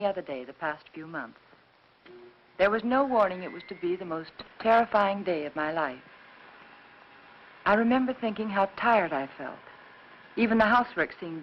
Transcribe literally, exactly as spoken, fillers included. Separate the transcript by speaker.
Speaker 1: the other day the past few months. There was no warning it was to be the most terrifying day of my life. I remember thinking how tired I felt. Even the housework seemed